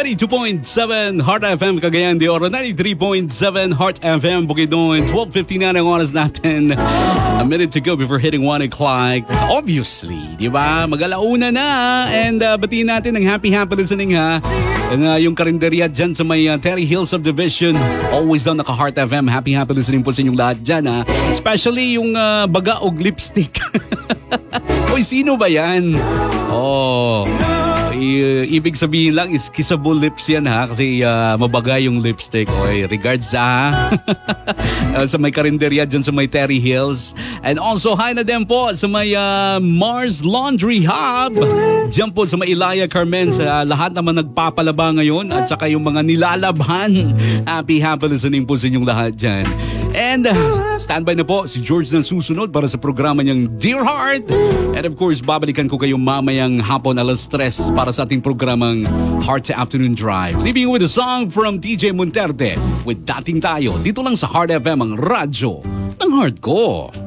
92.7 Heart FM Cagayan de Oro, 93.7 Heart FM Bukidnon. 12:59 ang oras natin. A minute to go before hitting 1 o'clock. Obviously, di ba? Mag-alauna na. And batiin natin ng happy listening ha. And yung karinderya dyan sa may Terry Hill Subdivision. Always on naka-Heart FM. Happy listening po sa inyong lahat dyan ha. Especially yung baga o lipstick. Oy, sino ba yan? Oh... ibig sabihin lang is kissable lips yan ha kasi mabagay yung lipstick. Oy, regards ha. Sa may karinderya dyan sa may Terry Hills. And also hi na din po sa may Mars Laundry Hub. Dyan po sa may Ilaya Carmen sa lahat naman nagpapalaba ngayon at saka yung mga nilalabhan. Happy listening po sa inyong lahat dyan. And standby na po si George na susunod para sa programa niyang Dear Heart. And of course, babalikan ko kayo mamayang hapon alas 3 para sa ating programang Heart sa Afternoon Drive. Leaving you with a song from DJ Monterde with Dating Tayo. Dito lang sa Heart FM, ang radyo ng heart ko.